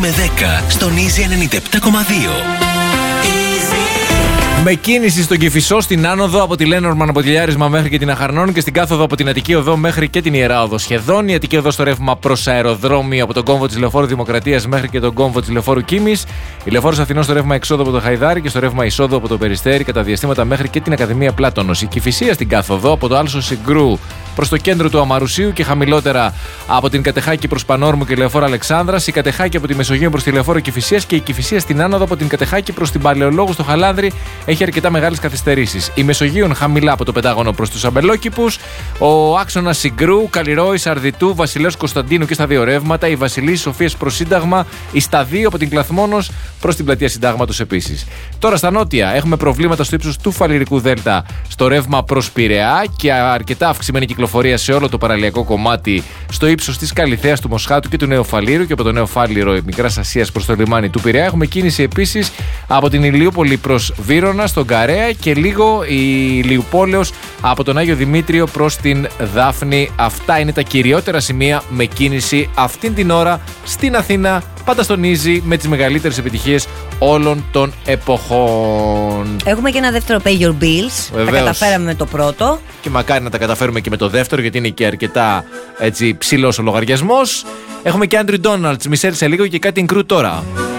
Με 10 στον Easy 97,2. Με κίνηση στον Κηφισό, στην άνοδο από τη Λένορμαν από τη Λιάρισμα μέχρι και την Αχαρνών και στην κάθοδο από την Αττική Οδό μέχρι και την Ιερά Οδό σχεδόν. Η Αττική Οδό στο ρεύμα προς αεροδρόμιο από τον κόμβο της Λεωφόρου Δημοκρατίας μέχρι και τον κόμβο της Λεωφόρου Κίμης. Η Λεωφόρος Αθηνών στο ρεύμα εξόδου από το Χαϊδάρι και στο ρεύμα εισόδου από το Περιστέρι κατά διαστήματα μέχρι και την Ακαδημία Πλάτωνος. Η Κηφισία στην κάθοδο από το Άλσο Συγκρού προς το κέντρο του Αμαρουσίου και χαμηλότερα από την Κατεχάκη προς Πανόρμου και Λεωφόρο Αλεξάνδρας. Η Κατεχάκη από τη Μεσογείο προς τη Λεωφόρο Κηφισίας και η Κηφισία στην άνοδο από την Κατεχάκη προς την Παλαιολόγου στο Χαλάνδρι έχει αρκετά μεγάλες καθυστερήσεις. Η Μεσογείων χαμηλά από το Πεντάγωνο προς τους Αμπελόκηπους. Ο άξονας Συγκρού, Καλλιρόης, Αρδιτού, Βασιλέως Κωνσταντίνου και στα δύο ρεύματα. Η Βασιλής Σοφίας προς Σύνταγμα. Η Σταδίου από την Κλαθμόνος προς την πλατεία Συντάγματος επίσης. Τώρα στα νότια έχουμε προβλήματα στο ύψος του Φαλιρικού Δέλτα στο ρεύμα προς Πειραιά και αρκετά αυξημένη κυκλοφορία σε όλο το παραλιακό κομμάτι στο ύψος της Καλιθέας, του Μοσχάτου και του Νέου Φαλήρου και από το Νέο Φάληρο Μικράς Ασίας προς το λιμάνι του Πειραιά. Έχουμε κίνηση επίσης από την Ηλιούπολη προς Βύρωνα στον Καρέα και λίγο η Ηλιουπόλεως από τον Άγιο Δημήτριο προς την Δάφνη. Αυτά είναι τα κυριότερα σημεία με κίνηση αυτήν την ώρα στην Αθήνα. Πάντα στον Easy με τις μεγαλύτερες επιτυχίες όλων των εποχών. Έχουμε και ένα δεύτερο Pay Your Bills. Βεβαίως. Τα καταφέραμε με το πρώτο. Και μακάρι να τα καταφέρουμε και με το δεύτερο, γιατί είναι και αρκετά έτσι, ψηλός ο λογαριασμός. Έχουμε και Andrew Donalds, Μισελ σε λίγο και κάτι Crew τώρα.